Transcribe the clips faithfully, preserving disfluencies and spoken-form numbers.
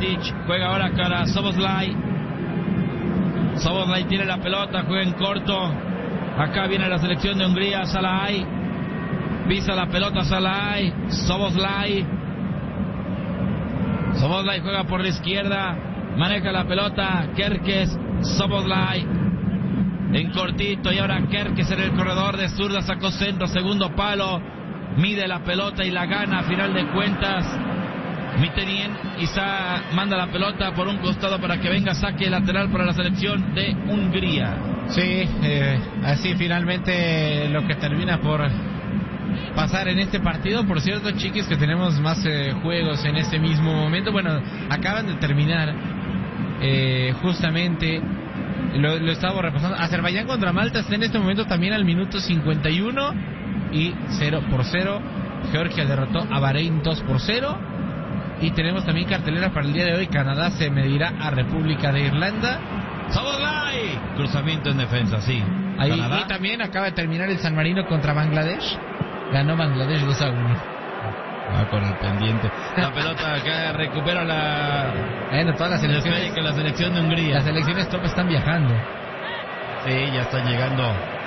Bilic, juega ahora para Szoboszlai. Szoboszlai tiene la pelota, juega en corto. Acá viene la selección de Hungría, Szalai. Pisa la pelota Szalai, Szoboszlai. Szoboszlai juega por la izquierda, maneja la pelota, Kerkez, Szoboszlai. En cortito y ahora Kerkez en el corredor de zurda, sacó centro, segundo palo. Mide la pelota y la gana a final de cuentas. Mkhitaryan Isa manda la pelota por un costado para que venga saque lateral para la selección de Hungría. Sí, eh, así finalmente lo que termina por pasar en este partido. Por cierto, chiquis, que tenemos más eh, juegos en este mismo momento. Bueno, acaban de terminar eh, justamente, lo, lo estaba repasando. Azerbaiyán contra Malta está en este momento también al minuto cincuenta y uno y cero por cero. Georgia derrotó a Bahrein dos por cero. Y tenemos también cartelera para el día de hoy. Canadá se medirá a República de Irlanda. Szoboszlai, cruzamiento en defensa, sí. Ahí, y también acaba de terminar el San Marino contra Bangladesh. Ganó Bangladesh dos a uno. Ah, con el pendiente. La pelota que recupera la... Bueno, todas las selecciones... la selección de Hungría. Las selecciones top están viajando. Sí, ya están llegando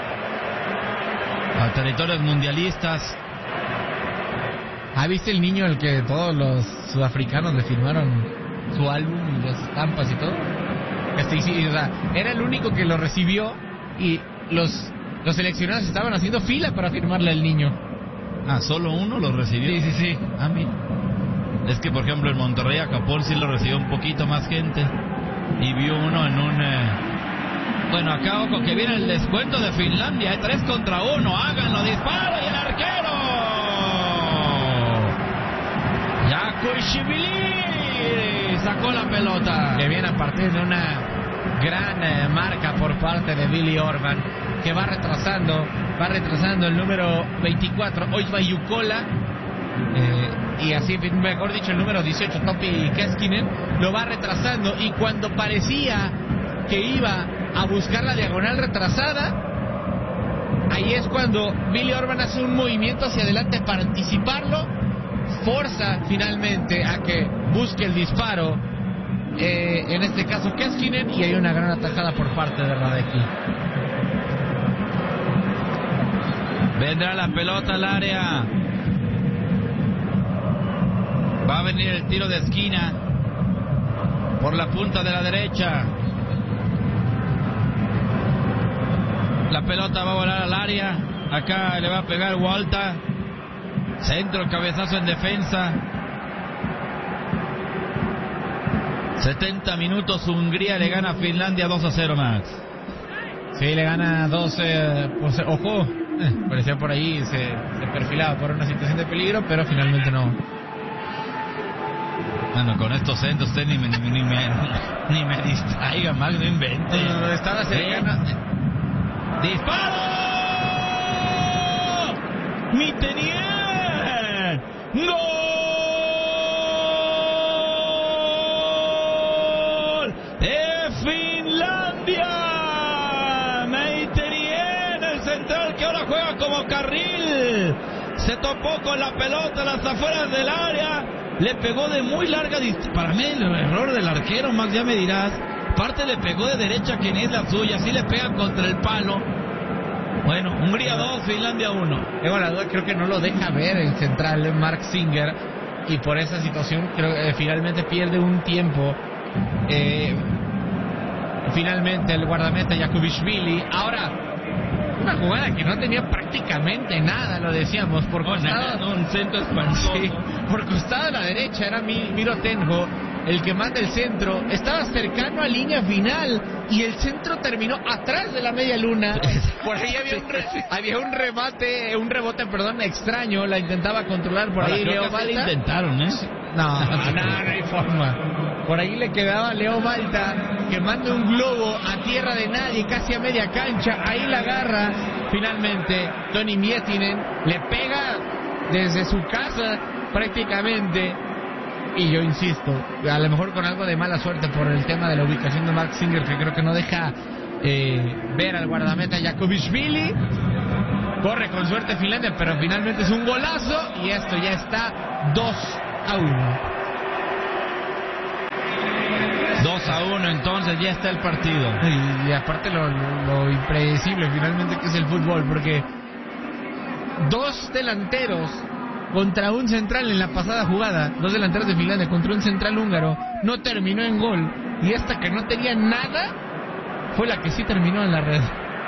a territorios mundialistas. ¿Ah, viste el niño al que todos los sudafricanos le firmaron su álbum y las estampas y todo? Este, sí, o sea, era el único que lo recibió y los, los seleccionados estaban haciendo fila para firmarle al niño. Ah, ¿solo uno lo recibió? Sí, sí, sí. Ah, mira. Es que, por ejemplo, en Monterrey, Acapulco sí lo recibió un poquito más gente. Y vio uno en un... Eh... Bueno, acá, ojo, que viene el descuento de Finlandia. Hay tres contra uno. Háganlo, disparo y el arquero. Yakuishvili sacó la pelota. Que viene a partir de una gran eh, marca por parte de Billy Orban, que va retrasando, va retrasando el número veinticuatro, Oiva Yukola, eh, y así, mejor dicho, el número dieciocho, Topi Keskinen, lo va retrasando, y cuando parecía que iba a buscar la diagonal retrasada, ahí es cuando Billy Orban hace un movimiento hacia adelante para anticiparlo, forza finalmente a que busque el disparo, eh, en este caso Keskinen, y hay una gran atajada por parte de Radecki. Vendrá la pelota al área. Va a venir el tiro de esquina por la punta de la derecha. La pelota va a volar al área. Acá le va a pegar Walta. Centro, cabezazo en defensa. setenta minutos, Hungría le gana a Finlandia dos a cero, Max. Sí, le gana dos eh, por cero. Ojo, eh, parecía por ahí, se, se perfilaba por una situación de peligro, pero finalmente no. Bueno, con estos centros usted ni me, ni, ni me, ni me distraiga, Max, no invente. No, no, estaba cercana. ¡Disparo! ¡Mkhitaryan! ¡Gol! ¡De Finlandia! ¡Mkhitaryan, el central que ahora juega como carril! Se topó con la pelota a las afueras del área. Le pegó de muy larga distancia. Para mí el error del arquero, Max, ya me dirás. Parte le pegó de derecha, que ni es la suya. Así le pega contra el palo. Bueno, Hungría dos, Finlandia uno. Tengo la duda, creo que no lo deja ver el central Mark Singer. Y por esa situación creo que eh, finalmente pierde un tiempo. Eh, finalmente el guardameta Yakuishvili. Ahora, una jugada que no tenía prácticamente nada, lo decíamos, por costado, no, un centro espantoso. Sí, por costado a la derecha era Miro Tenjo el que manda el centro, estaba cercano a línea final y el centro terminó atrás de la media luna. Por ahí había un, re, había un remate, un rebote, perdón, extraño, la intentaba controlar por Ahora, ahí Leo Malta. Intentaron, ¿eh? No, no, no, no hay forma. Por ahí le quedaba Leo Malta, que manda un globo a tierra de nadie, casi a media cancha, ahí la agarra. Finalmente, Toni Miettinen le pega desde su casa prácticamente. Y yo insisto, a lo mejor con algo de mala suerte por el tema de la ubicación de Mark Singer, que creo que no deja eh, ver al guardameta Yakuishvili. Corre con suerte Finlandia, pero finalmente es un golazo y esto ya está dos a uno. a uno, entonces ya está el partido. Y, y aparte lo, lo, lo impredecible finalmente que es el fútbol, porque dos delanteros contra un central en la pasada jugada, dos delanteros de Finlandia contra un central húngaro, no terminó en gol, y esta que no tenía nada fue la que sí terminó en la red.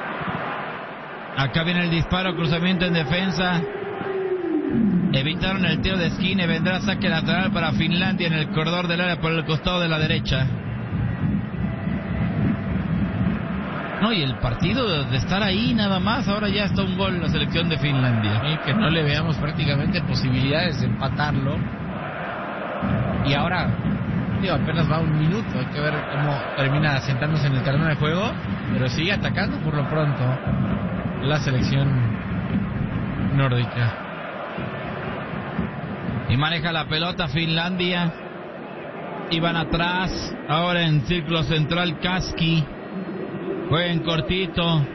Acá viene el disparo, cruzamiento en defensa. Evitaron el tiro de esquina y vendrá saque lateral para Finlandia en el corredor del área por el costado de la derecha. No, y el partido de estar ahí nada más, ahora ya está un gol la selección de Finlandia. Y que no le veamos prácticamente posibilidades de empatarlo. Y ahora, digo, apenas va un minuto, hay que ver cómo termina sentándose en el terreno de juego, pero sigue atacando por lo pronto la selección nórdica. Y maneja la pelota Finlandia. Y van atrás. Ahora en círculo central Kaski. Juega en cortito.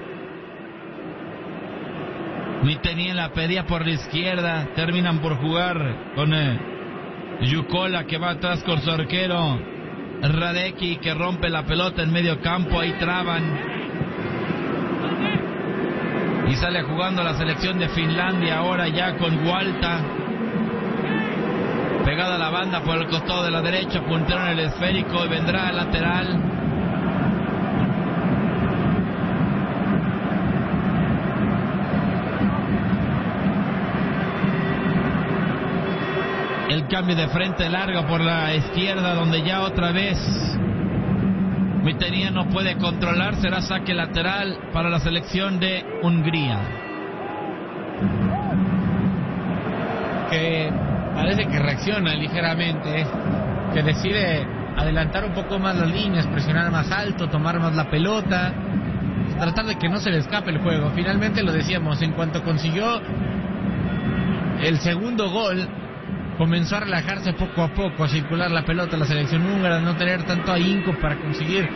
Mitenien la pedía por la izquierda. Terminan por jugar con eh, Jukola, que va atrás con su arquero Radecki, que rompe la pelota en medio campo. Ahí traban. Y sale jugando la selección de Finlandia ahora ya con Walta. Pegada a la banda por el costado de la derecha, puntero en el esférico y vendrá al lateral. El cambio de frente largo por la izquierda, donde ya otra vez Mitenien no puede controlar, será saque lateral para la selección de Hungría. Que parece que reacciona ligeramente, que decide adelantar un poco más las líneas, presionar más alto, tomar más la pelota, tratar de que no se le escape el juego. Finalmente lo decíamos, en cuanto consiguió el segundo gol, comenzó a relajarse poco a poco, a circular la pelota la selección húngara, no tener tanto ahínco para conseguir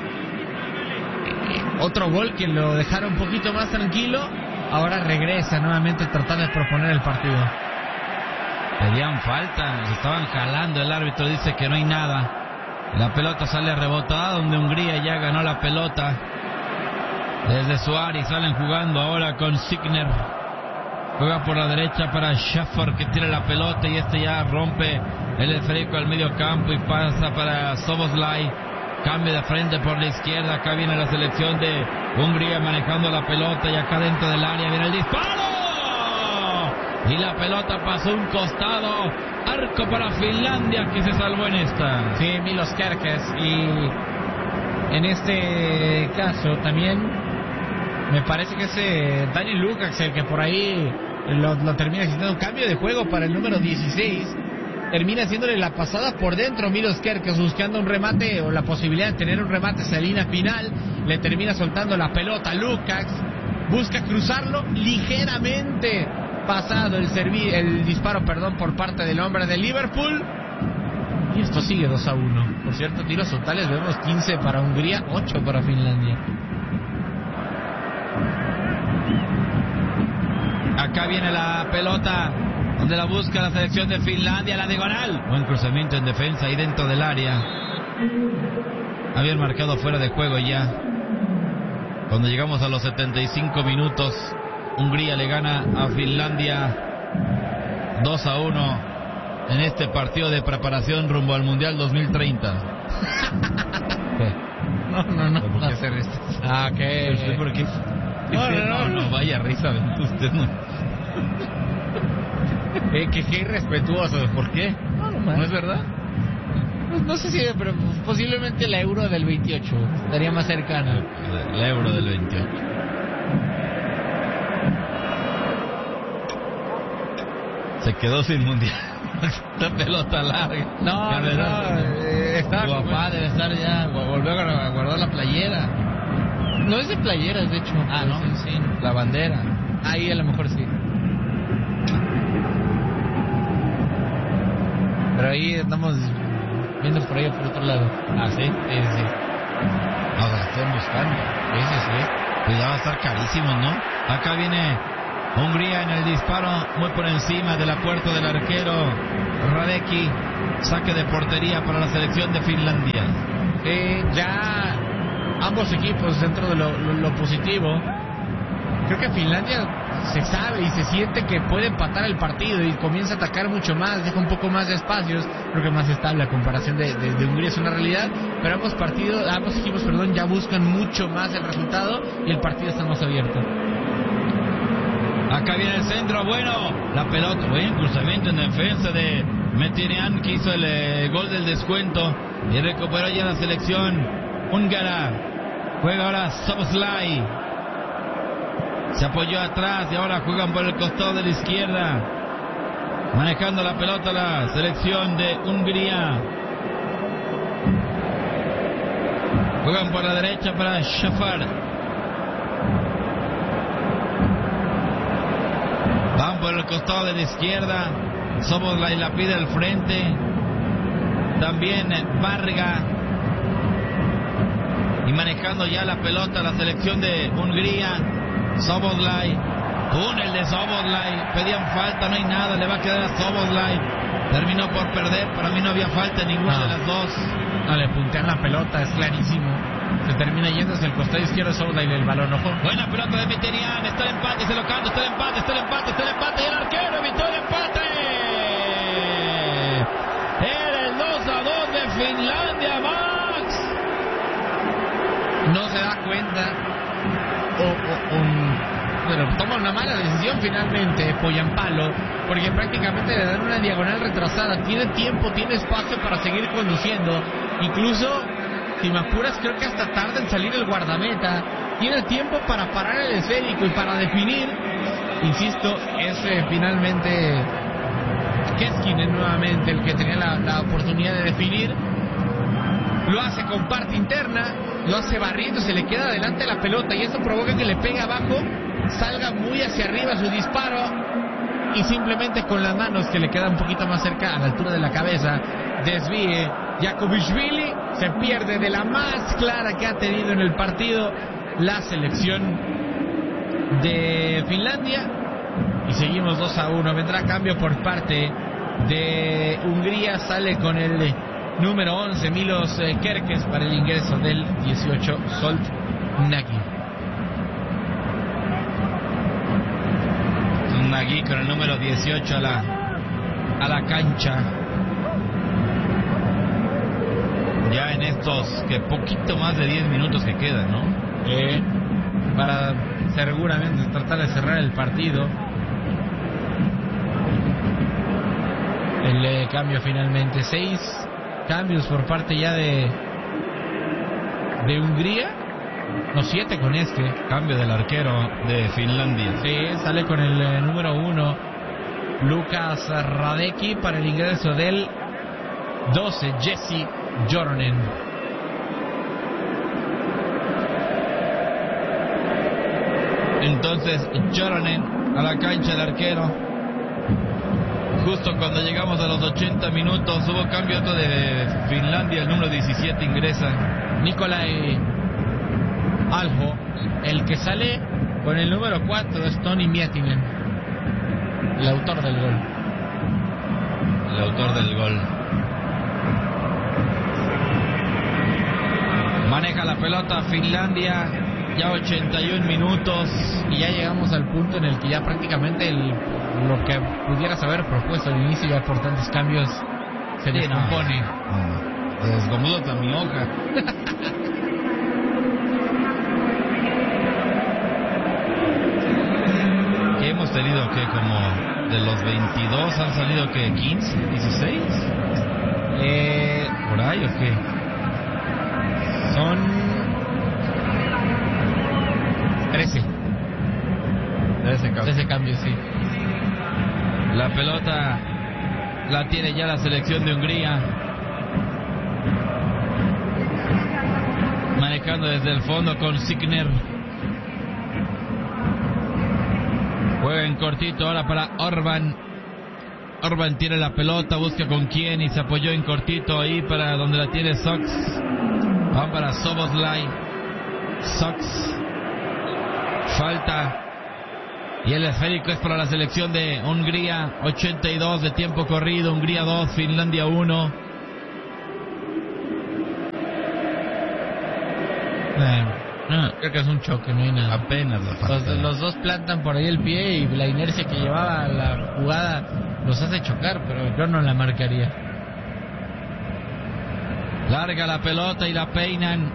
otro gol que lo dejara un poquito más tranquilo. Ahora regresa nuevamente a tratar de proponer el partido. Pedían falta, nos estaban jalando, el árbitro dice que no hay nada. La pelota sale rebotada, donde Hungría ya ganó la pelota. Desde Suárez salen jugando ahora con Signer. Juega por la derecha para Schaffer, que tira la pelota y este ya rompe el esférico al medio campo y pasa para Szoboszlai. Cambio de frente por la izquierda. Acá viene la selección de Hungría manejando la pelota y acá dentro del área viene el disparo. Y la pelota pasó un costado. Arco para Finlandia, que se salvó en esta. Sí, Milos Kerkez. Y en este caso también me parece que es eh, Daniel Lukács el que por ahí lo, lo termina haciendo un cambio de juego para el número dieciséis. Termina haciéndole la pasada por dentro Milos Kerkez, buscando un remate o la posibilidad de tener un remate Salina final. Le termina soltando la pelota Lukács. Busca cruzarlo ligeramente. Pasado el, servi- el disparo perdón, por parte del hombre de Liverpool. Y esto sigue dos a uno. Por cierto, tiros totales vemos quince para Hungría, ocho para Finlandia. Acá viene la pelota, donde la busca la selección de Finlandia, la diagonal. Buen cruzamiento en defensa ahí dentro del área. Habían marcado fuera de juego ya. Cuando llegamos a los setenta y cinco minutos, Hungría le gana a Finlandia dos a uno en este partido de preparación rumbo al Mundial dos mil treinta. ¿Qué? No, no, no. ¿Por qué hacer esto? Ah, ¿qué? ¿Usted por qué? No, no, no, no, vaya risa, usted no. Eh, que qué irrespetuoso. ¿Por qué? No, no, ¿No es verdad? No, no sé si, pero posiblemente la Euro del veintiocho estaría más cercana. La Euro del veintiocho. Se quedó sin mundial. La pelota larga. No, no, no eh, estaba tu papá como... debe estar ya, volvió a guardar la playera. No es de playeras, de hecho. Ah, no, sí, sí, la bandera. Ahí a lo mejor sí. Pero ahí estamos viendo por ahí por otro lado. Ah, sí, sí, sí. O sea, están buscando. Sí, sí, sí. Cuidado, va a estar carísimo, ¿no? Acá viene Hungría en el disparo, muy por encima de la puerta del arquero Radecki. Saque de portería para la selección de Finlandia. Eh, ya ambos equipos dentro de lo, lo, lo positivo. Creo que Finlandia se sabe y se siente que puede empatar el partido y comienza a atacar mucho más, deja un poco más de espacios, creo que más estable a comparación de, de, de Hungría, es una realidad, pero ambos partidos, ambos equipos, perdón, ya buscan mucho más el resultado y el partido está más abierto. Acá viene el centro, bueno, la pelota, buen cruzamiento en defensa de Mkhitaryan, que hizo el eh, gol del descuento y recuperó ya la selección húngara. Juega ahora Szoboszlai. Se apoyó atrás y ahora juegan por el costado de la izquierda. Manejando la pelota la selección de Hungría. Juegan por la derecha para Şafak. Van por el costado de la izquierda. Szoboszlai la pide al frente. También Varga. Y manejando ya la pelota la selección de Hungría. Szoboszlai, túnel de Szoboszlai, pedían falta, no hay nada, le va a quedar a Szoboszlai, terminó por perder, para mí no había falta ninguna no. de las dos. No, le puntean la pelota, es clarísimo, se termina yendo hacia el costado izquierdo de Szoboszlai y el balón, ojo. Buena pelota de Mkhitaryan, está el empate, se lo canta, está el empate, está el empate, está el empate, y el arquero evitó el empate. Era el dos a dos de Finlandia, Max. No se da cuenta. O, o, un, bueno, toma una mala decisión finalmente Poyampalo, porque prácticamente le dan una diagonal retrasada, tiene tiempo, tiene espacio para seguir conduciendo, incluso si me apuras creo que hasta tarda en salir el guardameta, tiene tiempo para parar el esférico y para definir, insisto, es eh, finalmente Keskinen nuevamente el que tenía la, la oportunidad de definir. Lo hace con parte interna, lo hace barriendo, se le queda adelante la pelota y eso provoca que le pegue abajo, salga muy hacia arriba su disparo y simplemente con las manos que le queda un poquito más cerca a la altura de la cabeza, desvíe. Jakubišvili se pierde de la más clara que ha tenido en el partido la selección de Finlandia y seguimos dos a uno. Vendrá cambio por parte de Hungría, sale con el número once, Milos Kerkez, para el ingreso del dieciocho, Zsolt Nagy. Nagy con el número dieciocho a la, a la cancha. Ya en estos, que poquito más de diez minutos que quedan, ¿no? Eh, para seguramente tratar de cerrar el partido. El eh, cambio finalmente, seis cambios por parte ya de de Hungría, no, siete con este cambio del arquero de Finlandia. Sí, sale con el eh, número uno Lukas Radecki para el ingreso del doce, Jesse Joronen. Entonces Joronen a la cancha, el arquero. Justo cuando llegamos a los ochenta minutos hubo cambio otro de Finlandia, el número diecisiete ingresa Nikolai Alho. El que sale con el número cuatro es Toni Miettinen, el autor del gol. El autor del gol. Maneja la pelota Finlandia, ya ochenta y un minutos. Y ya llegamos al punto en el que ya prácticamente el, lo que pudieras haber propuesto al inicio ya por tantos cambios se sí, descompone. No, no. Descomodo mi hoja. ¿Qué hemos tenido? ¿Qué? Como de los veintidós han salido ¿qué? ¿quince? ¿dieciséis? Eh, ¿Por ahí o qué? Son trece. trece cambios, sí. La pelota la tiene ya la selección de Hungría. Manejando desde el fondo con Signer. Juega en cortito ahora para Orban. Orban tiene la pelota, busca con quién y se apoyó en cortito ahí para donde la tiene Sox. Van para Szoboszlai. Sox. Falta. Y el esférico es para la selección de Hungría. ochenta y dos de tiempo corrido. Hungría dos, Finlandia uno. Eh, no, creo que es un choque, no hay nada. Apenas la falta. Los, los dos plantan por ahí el pie y la inercia que llevaba la jugada los hace chocar, pero yo no la marcaría. Larga la pelota y la peinan.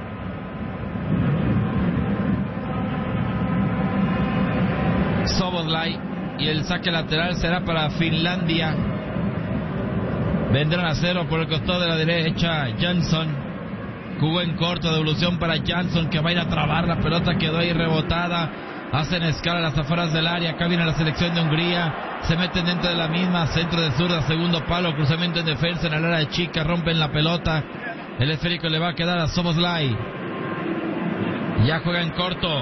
Szoboszlai, y el saque lateral será para Finlandia. Vendrán a cero por el costado de la derecha Jansson. Jugó en corto, devolución para Jansson, que va a ir a trabar la pelota, quedó ahí rebotada. Hacen escala a las afueras del área. Acá viene la selección de Hungría. Se meten dentro de la misma. Centro de zurda, segundo palo. Cruzamiento en defensa en el área de chica. Rompen la pelota. El esférico le va a quedar a Szoboszlai. Ya juega en corto.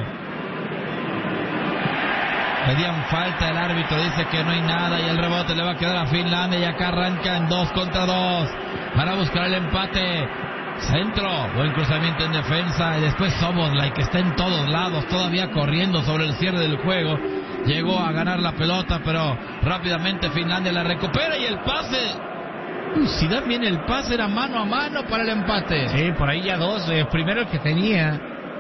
Pedían falta, el árbitro dice que no hay nada y el rebote le va a quedar a Finlandia y acá arrancan dos contra dos para buscar el empate. Centro, buen cruzamiento en defensa y después Szoboszlai, que está en todos lados, todavía corriendo sobre el cierre del juego. Llegó a ganar la pelota, pero rápidamente Finlandia la recupera y el pase. Uy, si da bien el pase, era mano a mano para el empate. Sí, por ahí ya dos. Eh, primero el que tenía,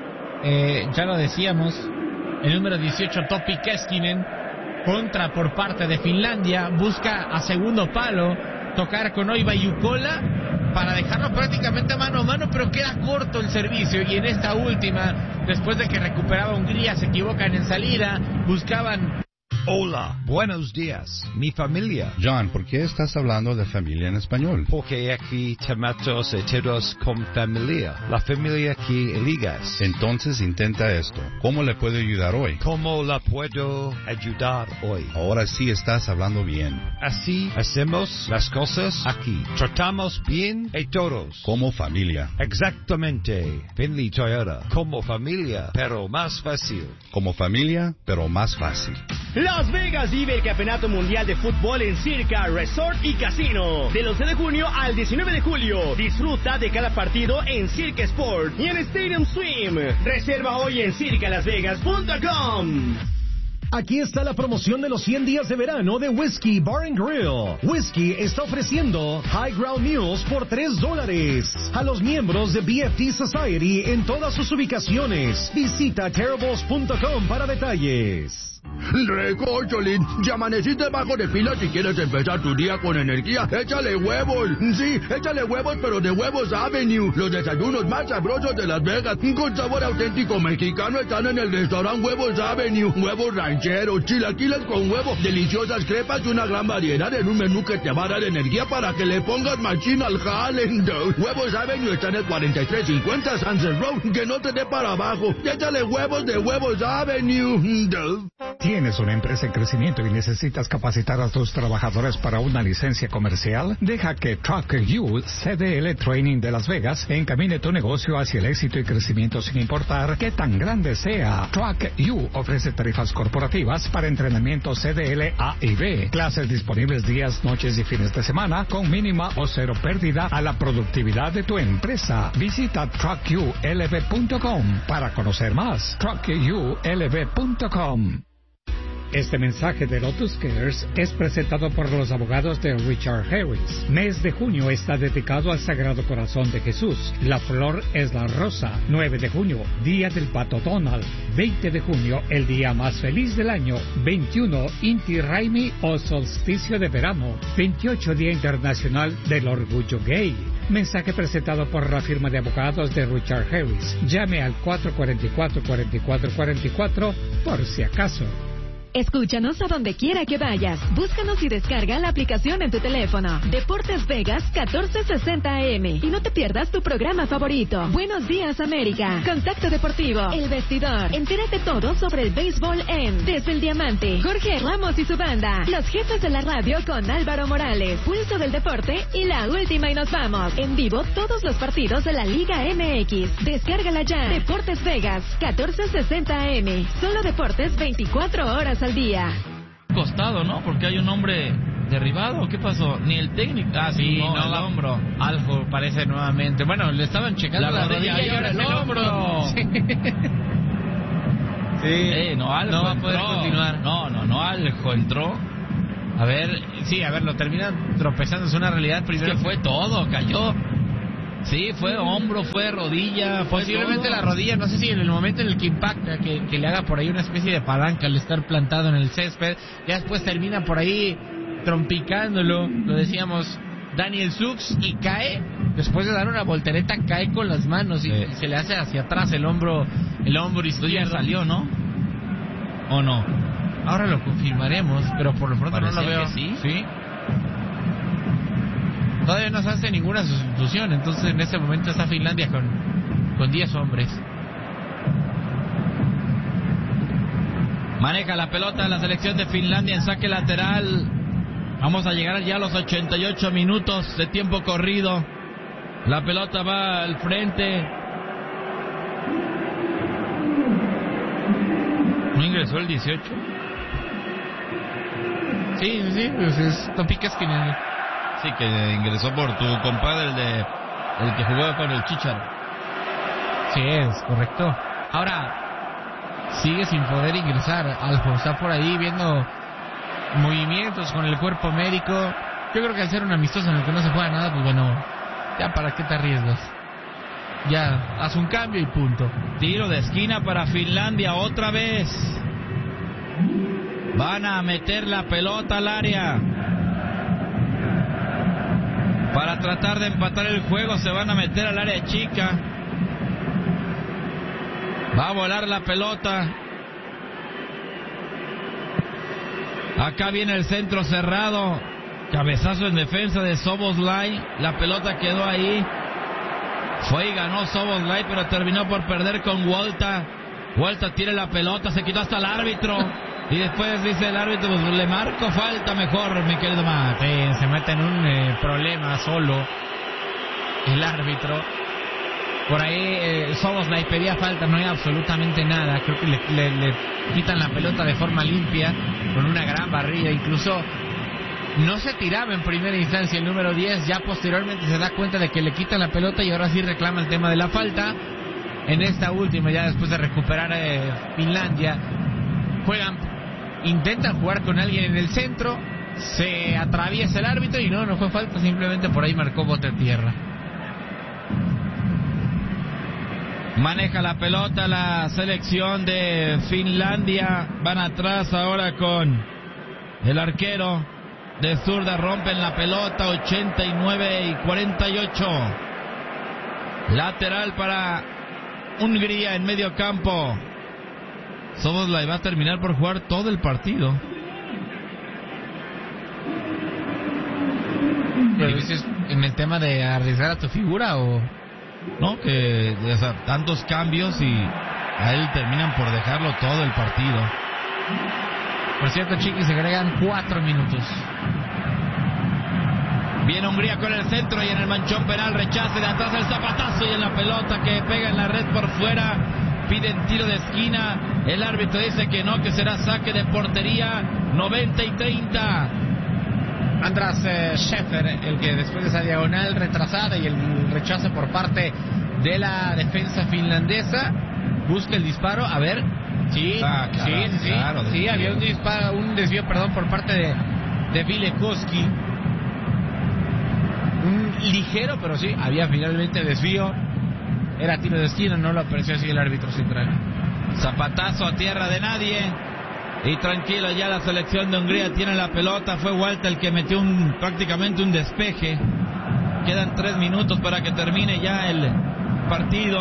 eh, ya lo decíamos, el número dieciocho, Topi Keskinen, contra por parte de Finlandia, busca a segundo palo tocar con Oiva Jukola para dejarlo prácticamente mano a mano, pero queda corto el servicio. Y en esta última, después de que recuperaba Hungría, se equivocan en salida, buscaban... Hola, buenos días, mi familia. John, ¿por qué estás hablando de familia en español? Porque aquí tomatos todos con familia. La familia aquí ligas. Entonces intenta esto. ¿Cómo le puedo ayudar hoy? ¿Cómo la puedo ayudar hoy? Ahora sí estás hablando bien. Así hacemos las cosas aquí. Tratamos bien a todos. Como familia. Exactamente. Finley Toyota. Como familia, pero más fácil. Como familia, pero más fácil. Las Vegas vive el Campeonato Mundial de Fútbol en Circa Resort y Casino. Del once de junio al diecinueve de julio. Disfruta de cada partido en Circa Sport y en Stadium Swim. Reserva hoy en circa las vegas punto com. Aquí está la promoción de los cien días de verano de Whiskey Bar and Grill. Whiskey está ofreciendo High Ground Meals por tres dólares a los miembros de B F T Society en todas sus ubicaciones. Visita terribles punto com para detalles. Recocholín, ya amaneciste bajo de pila. Si quieres empezar tu día con energía, échale huevos. Sí, échale huevos, pero de Huevos Avenue. Los desayunos más sabrosos de Las Vegas, con sabor auténtico mexicano, están en el restaurante Huevos Avenue. Huevos rancheros, chilaquiles con huevo, deliciosas crepas y una gran variedad en un menú que te va a dar energía para que le pongas machín al jale. Huevos Avenue está en el cuarenta y tres cincuenta Sunset Road. Que no te dé para abajo. Échale huevos de Huevos Avenue. ¿Tienes una empresa en crecimiento y necesitas capacitar a tus trabajadores para una licencia comercial? Deja que Truck U C D L Training de Las Vegas encamine tu negocio hacia el éxito y crecimiento sin importar qué tan grande sea. Truck U ofrece tarifas corporativas para entrenamiento C D L A y B, clases disponibles días, noches y fines de semana con mínima o cero pérdida a la productividad de tu empresa. Visita truck u l b punto com para conocer más. truck u l b punto com. Este mensaje de Lotus Cares es presentado por los abogados de Richard Harris. Mes de junio está dedicado al Sagrado Corazón de Jesús. La flor es la rosa. nueve de junio, Día del Pato Donald. veinte de junio, el día más feliz del año. veintiuno, Inti Raymi o solsticio de verano. veintiocho, Día Internacional del Orgullo Gay. Mensaje presentado por la firma de abogados de Richard Harris. Llame al cuatro cuatro cuatro, cuatro cuatro cuatro cuatro por si acaso. Escúchanos a donde quiera que vayas. Búscanos y descarga la aplicación en tu teléfono. Deportes Vegas catorce sesenta A M. Y no te pierdas tu programa favorito. Buenos días, América. Contacto Deportivo. El Vestidor. Entérate todo sobre el béisbol en Desde el Diamante. Jorge Ramos y su banda. Los jefes de la radio con Álvaro Morales. Pulso del Deporte y la última y nos vamos. En vivo todos los partidos de la Liga M X. Descárgala ya. Deportes Vegas catorce sesenta A M. Solo deportes veinticuatro horas al día. Costado, ¿no? Porque hay un hombre derribado. ¿Qué pasó? Ni el técnico. Ah, sí, no, no el hombro. Algo parece nuevamente. Bueno, le estaban checando la, la rodilla, rodilla y ahora el hombro. Sí. Sí. Eh, no, Aljo no va a poder entró. continuar. No, no, no, Aljo entró. A ver, sí, a ver, lo termina tropezando. Es una realidad. Primero es que fue todo, cayó. Sí, fue hombro, fue rodilla, fue posiblemente todo. La rodilla, no sé si en el momento en el que impacta, que, que le haga por ahí una especie de palanca al estar plantado en el césped, ya después termina por ahí trompicándolo, lo decíamos, Daniel Sux, y cae, después de dar una voltereta, cae con las manos y, Sí. y se le hace hacia atrás el hombro, el hombro izquierdo. Ya salió, ¿no? ¿O no? Ahora lo confirmaremos, pero por lo pronto no Parecía lo veo. que sí. Sí. Todavía no se hace ninguna sustitución, entonces en ese momento está Finlandia con con diez hombres. Maneja la pelota la selección de Finlandia en saque lateral. Vamos a llegar ya a los ochenta y ocho minutos de tiempo corrido. La pelota va al frente. ¿No ingresó el dieciocho? Sí, sí, sí, pues es Topicaski. Sí, que ingresó por tu compadre, el de el que jugó con el Chicharo. Sí, es correcto. Ahora, sigue sin poder ingresar. Aljo está por ahí viendo movimientos con el cuerpo médico. Yo creo que al ser un amistoso en el que no se juega nada, pues bueno, ya para qué te arriesgas. Ya, haz un cambio y punto. Tiro de esquina para Finlandia otra vez. Van a meter la pelota al área. Para tratar de empatar el juego se van a meter al área chica. Va a volar la pelota. Acá viene el centro cerrado. Cabezazo en defensa de Szoboszlai. La pelota quedó ahí. Fue y ganó Szoboszlai, pero terminó por perder con Wolta. Wolta tira la pelota, se quitó hasta el árbitro. Y después dice el árbitro, pues le marco falta mejor, mi querido Max. Sí, se mete en un eh, problema solo el árbitro. Por ahí eh, Szoboszlai pedía falta, no hay absolutamente nada. Creo que le, le, le quitan la pelota de forma limpia, con una gran barrida. Incluso no se tiraba en primera instancia el número diez, ya posteriormente se da cuenta de que le quitan la pelota y ahora sí reclama el tema de la falta. En esta última, ya después de recuperar eh, Finlandia, juegan, intentan jugar con alguien en el centro, se atraviesa el árbitro y no, no fue falta, simplemente por ahí marcó bote a tierra. Maneja la pelota la selección de Finlandia. Van atrás ahora con el arquero de zurda. Rompen la pelota. ochenta y nueve y cuarenta y ocho. Lateral para Hungría en medio campo. Szoboszlai va a terminar por jugar todo el partido. ¿Pero dices en el tema de arriesgar a tu figura o...? No, que o sea, tantos cambios y a él terminan por dejarlo todo el partido. Por cierto, Chiqui, se agregan cuatro minutos. Viene Hungría con el centro y en el manchón penal rechace de atrás el zapatazo y en la pelota que pega en la red por fuera. Piden tiro de esquina. El árbitro dice que no, que será saque de portería. noventa y treinta. András eh, Schäfer, el que después de esa diagonal retrasada y el rechazo por parte de la defensa finlandesa, busca el disparo. A ver, sí, ah, claro, sí, sí, claro, sí, sí, había un disparo, un desvío, perdón, por parte de, de Vilekoski. Un ligero, pero sí, había finalmente desvío. Era tiro de esquina, no lo apreció así el árbitro central. Zapatazo a tierra de nadie. Y tranquilo, ya la selección de Hungría tiene la pelota. Fue Walter el que metió un, prácticamente un despeje. Quedan tres minutos para que termine ya el partido.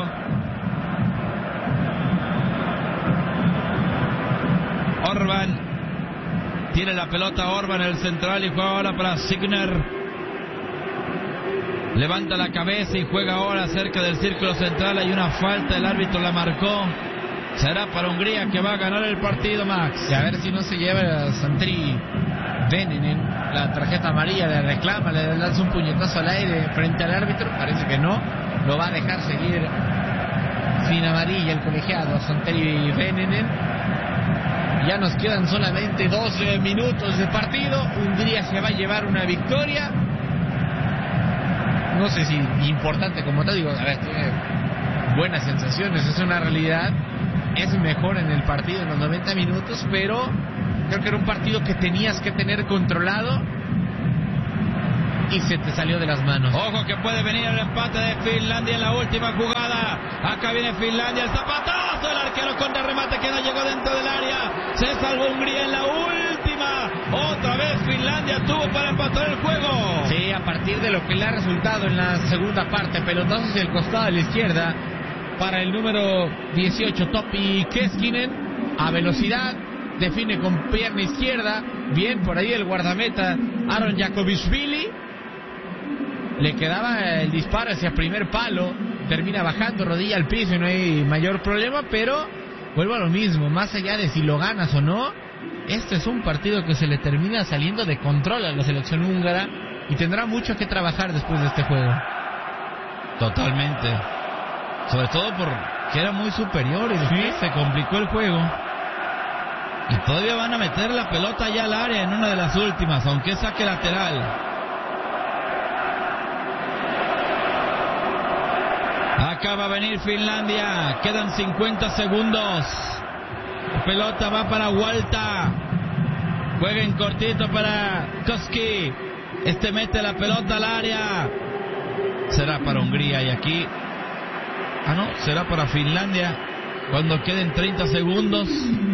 Orban tiene la pelota. Orban el central y juega ahora para Signer. Levanta la cabeza y juega ahora cerca del círculo central. Hay una falta, el árbitro la marcó. Será para Hungría que va a ganar el partido, Max. Y a ver si no se lleva a Santeri Venenen la tarjeta amarilla, le reclama, le lanza un puñetazo al aire frente al árbitro. Parece que no, lo va a dejar seguir sin amarilla el colegiado Santeri Venenen. Ya nos quedan solamente doce minutos de partido. Hungría se va a llevar una victoria. No sé si importante como te digo, a ver, tiene buenas sensaciones, es una realidad. Es mejor en el partido en los noventa minutos, pero creo que era un partido que tenías que tener controlado y se te salió de las manos. Ojo que puede venir el empate de Finlandia en la última jugada. Acá viene Finlandia, el zapatazo del arquero contra remate que no llegó dentro del área. Se salvó Hungría en la última. Otra vez Finlandia tuvo para empatar el juego. Sí, a partir de lo que le ha resultado en la segunda parte. Pelotazo hacia el costado de la izquierda para el número dieciocho, Topi Keskinen. A velocidad, define con pierna izquierda. Bien por ahí el guardameta Aaron Jakovishvili. Le quedaba el disparo hacia primer palo. Termina bajando rodilla al piso y no hay mayor problema, pero vuelvo a lo mismo. Más allá de si lo ganas o no, este es un partido que se le termina saliendo de control a la selección húngara y tendrá mucho que trabajar después de este juego. Totalmente. Sobre todo porque era muy superior y después ¿Sí? se complicó el juego. Y todavía van a meter la pelota ya al área en una de las últimas, aunque es saque lateral. Acá va a venir Finlandia. Quedan cincuenta segundos. La pelota va para Walta. Juega en cortito para Koski. Este mete la pelota al área. Será para Hungría y aquí... Ah, no, será para Finlandia cuando queden treinta segundos.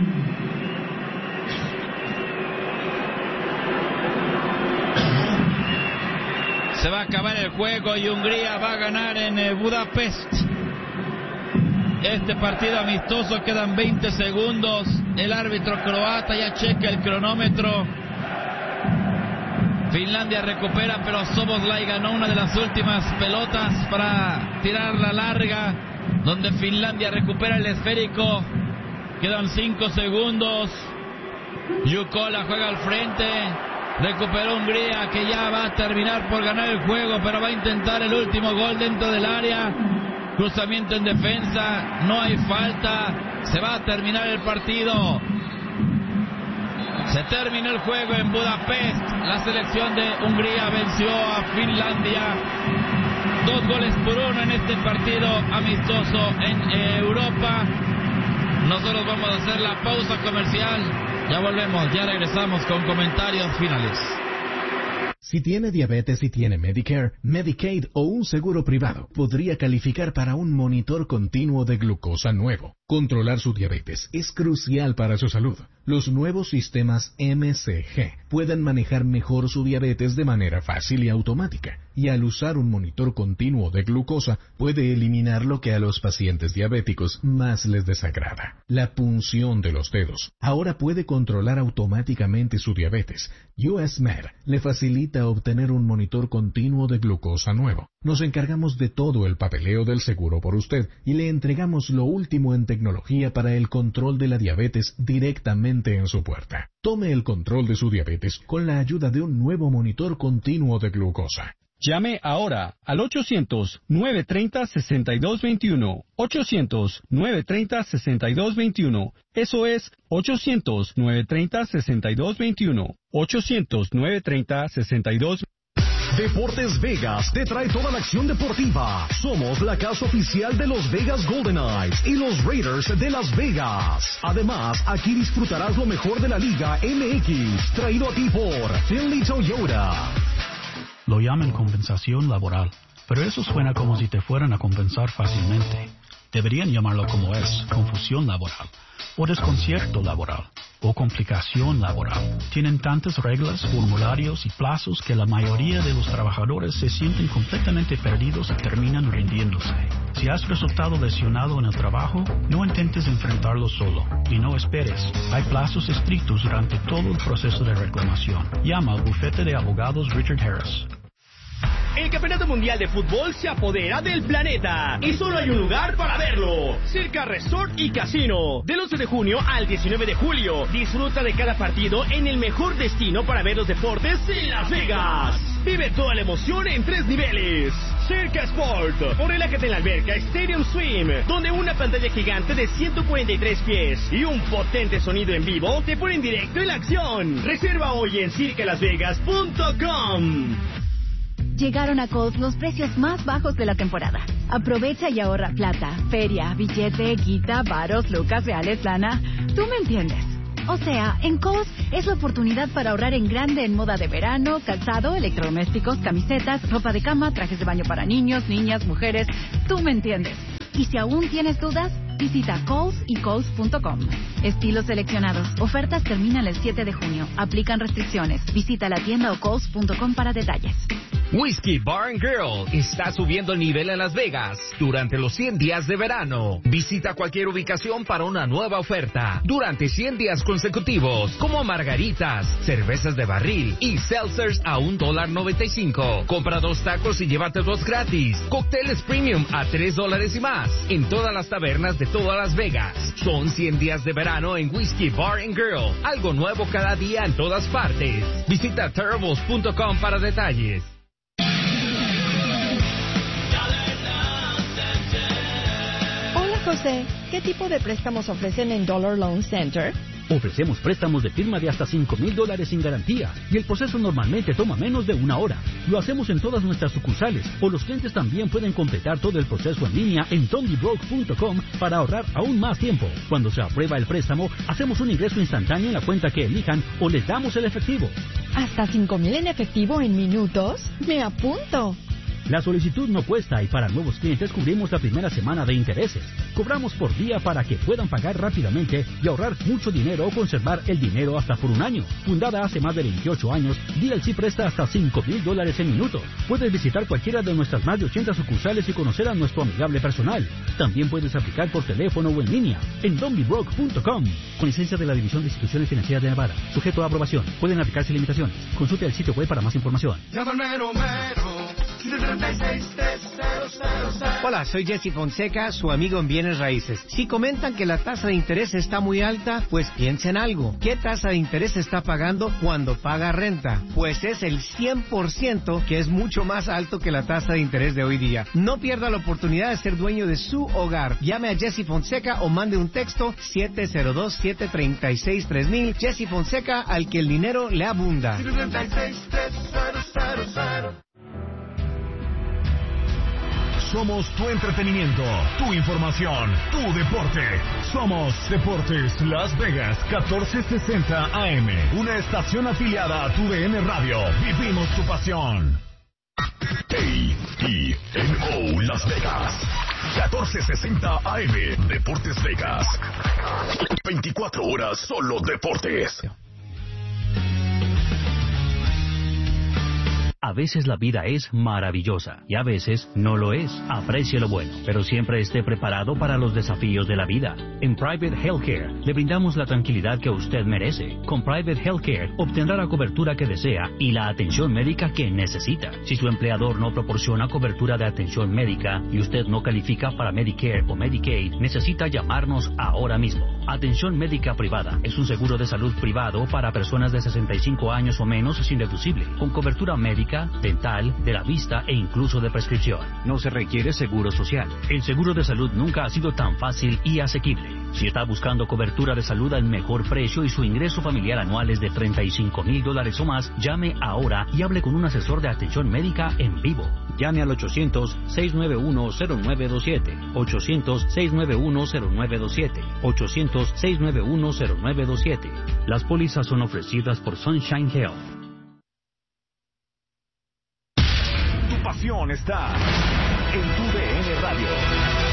Se va a acabar el juego y Hungría va a ganar en eh, Budapest. Este partido amistoso, quedan veinte segundos. El árbitro croata ya checa el cronómetro. Finlandia recupera, pero Szoboszlai ganó una de las últimas pelotas para tirar la larga, donde Finlandia recupera el esférico. Quedan cinco segundos. Jukola juega al frente. Recuperó Hungría, que ya va a terminar por ganar el juego, pero va a intentar el último gol dentro del área. Cruzamiento en defensa, no hay falta. Se va a terminar el partido. Se terminó el juego en Budapest. La selección de Hungría venció a Finlandia. Dos goles por uno en este partido amistoso en Europa. Nosotros vamos a hacer la pausa comercial. Ya volvemos, ya regresamos con comentarios finales. Si tiene diabetes y tiene Medicare, Medicaid o un seguro privado, podría calificar para un monitor continuo de glucosa nuevo. Controlar su diabetes es crucial para su salud. Los nuevos sistemas M C G pueden manejar mejor su diabetes de manera fácil y automática, y al usar un monitor continuo de glucosa puede eliminar lo que a los pacientes diabéticos más les desagrada: la punción de los dedos. Ahora puede controlar automáticamente su diabetes. U S Med le facilita obtener un monitor continuo de glucosa nuevo. Nos encargamos de todo el papeleo del seguro por usted y le entregamos lo último en tecnología para el control de la diabetes directamente en su puerta. Tome el control de su diabetes con la ayuda de un nuevo monitor continuo de glucosa. Llame ahora al ochocientos, nueve treinta, sesenta y dos veintiuno. ochocientos, nueve treinta, sesenta y dos veintiuno. Eso es ochocientos, nueve treinta, sesenta y dos veintiuno. ochocientos, nueve treinta, sesenta y dos veintiuno. Deportes Vegas te trae toda la acción deportiva. Somos la casa oficial de los Vegas Golden Knights y los Raiders de Las Vegas. Además, aquí disfrutarás lo mejor de la Liga M X, traído a ti por Finley Toyota. Lo llaman compensación laboral, pero eso suena como si te fueran a compensar fácilmente. Deberían llamarlo como es: confusión laboral, o desconcierto laboral, o complicación laboral. Tienen tantas reglas, formularios y plazos que la mayoría de los trabajadores se sienten completamente perdidos y terminan rindiéndose. Si has resultado lesionado en el trabajo, no intentes enfrentarlo solo y no esperes. Hay plazos estrictos durante todo el proceso de reclamación. Llama al bufete de abogados Richard Harris. El Campeonato Mundial de Fútbol se apodera del planeta y solo hay un lugar para verlo: Circa Resort y Casino. Del once de junio al diecinueve de julio, disfruta de cada partido en el mejor destino para ver los deportes en Las Vegas. Vive toda la emoción en tres niveles. Circa Sport, o relájate en la alberca Stadium Swim, donde una pantalla gigante de ciento cuarenta y tres pies y un potente sonido en vivo te ponen directo en la acción. Reserva hoy en circa las vegas punto com. Llegaron a Kohl's los precios más bajos de la temporada. Aprovecha y ahorra plata, feria, billete, guita, varos, lucas, reales, lana. Tú me entiendes. O sea, en Kohl's es la oportunidad para ahorrar en grande en moda de verano, calzado, electrodomésticos, camisetas, ropa de cama, trajes de baño para niños, niñas, mujeres. Tú me entiendes. Y si aún tienes dudas, visita Kohl's y Kohl's punto com. Estilos seleccionados. Ofertas terminan el siete de junio. Aplican restricciones. Visita la tienda o Kohl's punto com para detalles. Whiskey Bar and Grill está subiendo el nivel en Las Vegas durante los cien días de verano. Visita cualquier ubicación para una nueva oferta durante cien días consecutivos, como margaritas, cervezas de barril y seltzers a un dólar noventa y cinco. Compra dos tacos y llévate dos gratis. Cócteles premium a tres dólares y más en todas las tabernas de todas Las Vegas. Son cien días de verano en Whiskey Bar and Grill. Algo nuevo cada día en todas partes. Visita terribles punto com para detalles. José, ¿qué tipo de préstamos ofrecen en Dollar Loan Center? Ofrecemos préstamos de firma de hasta cinco mil dólares sin garantía y el proceso normalmente toma menos de una hora. Lo hacemos en todas nuestras sucursales o los clientes también pueden completar todo el proceso en línea en Tony Broke punto com para ahorrar aún más tiempo. Cuando se aprueba el préstamo, hacemos un ingreso instantáneo en la cuenta que elijan o les damos el efectivo. ¿Hasta cinco mil en efectivo en minutos? ¡Me apunto! La solicitud no cuesta y para nuevos clientes cubrimos la primera semana de intereses. Cobramos por día para que puedan pagar rápidamente y ahorrar mucho dinero o conservar el dinero hasta por un año. Fundada hace más de veintiocho años, D L C presta hasta cinco mil dólares en minutos. Puedes visitar cualquiera de nuestras más de ochenta sucursales y conocer a nuestro amigable personal. También puedes aplicar por teléfono o en línea en Donby Broke punto com. Con licencia de la División de Instituciones Financieras de Nevada. Sujeto a aprobación. Pueden aplicarse limitaciones. Consulte el sitio web para más información. Hola, soy Jesse Fonseca, su amigo en bienes raíces. Si comentan que la tasa de interés está muy alta, pues piensen algo. ¿Qué tasa de interés está pagando cuando paga renta? Pues es el cien por ciento, que es mucho más alto que la tasa de interés de hoy día. No pierda la oportunidad de ser dueño de su hogar. Llame a Jesse Fonseca o mande un texto siete cero dos, siete tres seis, tres mil. Jesse Fonseca, al que el dinero le abunda. Somos tu entretenimiento, tu información, tu deporte. Somos Deportes Las Vegas catorce sesenta A M, una estación afiliada a tu D N Radio. Vivimos tu pasión. A E N O Las Vegas catorce sesenta A M, Deportes Vegas. veinticuatro horas solo deportes. A veces la vida es maravillosa y a veces no lo es. Aprecie lo bueno, pero siempre esté preparado para los desafíos de la vida. En Private Healthcare le brindamos la tranquilidad que usted merece. Con Private Healthcare obtendrá la cobertura que desea y la atención médica que necesita. Si su empleador no proporciona cobertura de atención médica y usted no califica para Medicare o Medicaid, necesita llamarnos ahora mismo. Atención médica privada es un seguro de salud privado para personas de sesenta y cinco años o menos sin deducible, con cobertura médica, dental, de la vista e incluso de prescripción. No se requiere seguro social. El seguro de salud nunca ha sido tan fácil y asequible. Si está buscando cobertura de salud al mejor precio y su ingreso familiar anual es de treinta y cinco mil dólares o más, llame ahora y hable con un asesor de atención médica en vivo. Llame al ochocientos, seis nueve uno, cero nueve dos siete, ochocientos, seis nueve uno, cero nueve dos siete, ochocientos, seis nueve uno, cero nueve dos siete. Las pólizas son ofrecidas por Sunshine Health. Tu pasión está en tu D N Radio.